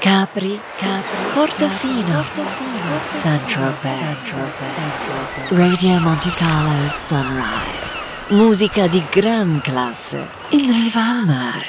Capri, Portofino, Saint-Tropez, Radio Monte Carlo Sunrise. Musica di gran classe in riva al mare.